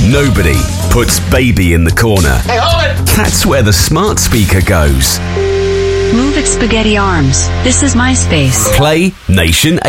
Nobody puts baby in the corner. Hey, hold it! That's where the smart speaker goes. Move it, spaghetti arms. This is my space. Play Nation